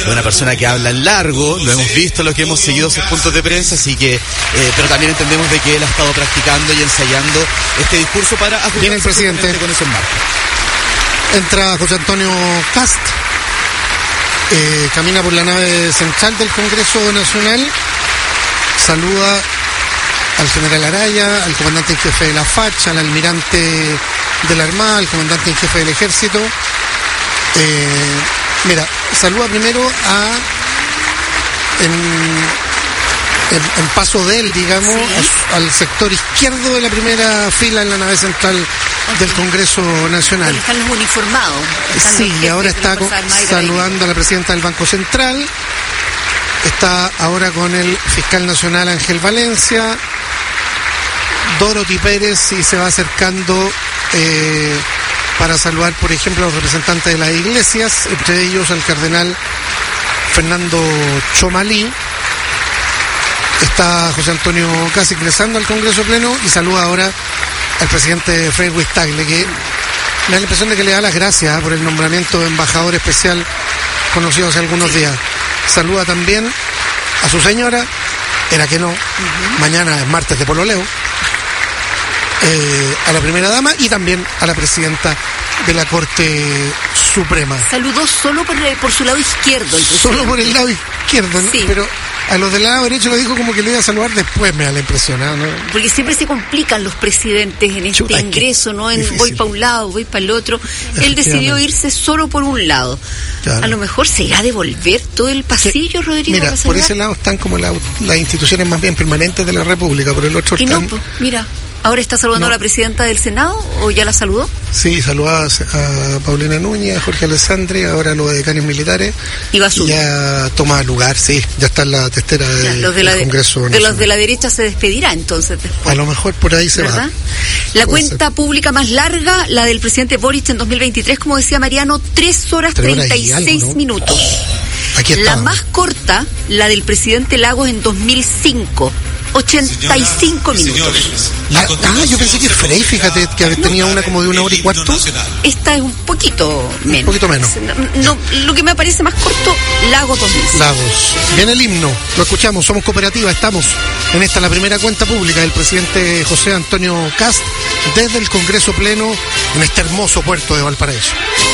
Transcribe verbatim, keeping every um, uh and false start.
es una persona que habla en largo, lo hemos visto, lo que hemos seguido sus puntos de prensa, así que, eh, pero también entendemos de que él ha estado practicando y ensayando este discurso para ajustarse. Viene el presidente con esos marcos. Entra José Antonio Kast, eh, camina por la nave central del Congreso Nacional, saluda al general Araya, al comandante en jefe de la Facha, al almirante de la Armada, al comandante en jefe del Ejército. Eh, mira, saluda primero a en, en, en paso de él, digamos, sí. a, al sector izquierdo de la primera fila en la nave central okay. del Congreso Nacional. Donde están los uniformados. Están sí, los y ahora está con, saludando a la presidenta del Banco Central. Está ahora con el fiscal nacional Ángel Valencia, Dorothy Pérez, y se va acercando eh, para saludar, por ejemplo, a los representantes de las iglesias, entre ellos al cardenal Fernando Chomalí. Está José Antonio Kast ingresando al Congreso Pleno y saluda ahora al presidente Frederick Tagle, que me da la impresión de que le da las gracias ¿eh? por el nombramiento de embajador especial conocido hace algunos días. Saluda también a su señora, era que no, uh-huh. mañana es martes de pololeo, eh, a la primera dama y también a la presidenta de la Corte Suprema. Saludó solo por, por su lado izquierdo. El solo por el lado izquierdo, ¿no? Sí. Pero a los del lado derecho lo dijo como que le iba a saludar después, me da la impresión, ¿no? Porque siempre se complican los presidentes en este Chuta, ingreso, ¿no? En difícil. Voy para un lado, voy para el otro. Él decidió irse solo por un lado. Claro. A lo mejor se irá a devolver todo el pasillo, ¿Qué? Rodrigo. Mira, por ese lado están como la, las instituciones más bien permanentes de la República, por el otro y están... no, pues, mira... ¿Ahora está saludando no. a la presidenta del Senado o ya la saludó? Sí, saludaba a Paulina Núñez, a Jorge Alessandri, ahora los decanes militares. Y va a subir. Ya toma lugar, sí, ya está en la testera de, ya, los de la, del Congreso de, de los de la derecha se despedirá entonces después. A lo mejor por ahí se ¿verdad? Va. La Puede cuenta ser. Pública más larga, la del presidente Boric en dos mil veintitrés, como decía Mariano, tres horas treinta y seis algo, ¿no? minutos. Aquí está. La más corta, la del presidente Lagos en dos mil cinco. ochenta y cinco Señora, minutos. Señores, la, ah, yo pensé que Frey, fíjate, que no, tenía una como de una hora y cuarto. Esta es un poquito menos. Un poquito menos. No, lo que me parece más corto, Lagos dos mil cinco. Lagos. Viene el himno, lo escuchamos, somos cooperativa, estamos en esta, la primera cuenta pública del presidente José Antonio Kast desde el Congreso Pleno en este hermoso puerto de Valparaíso.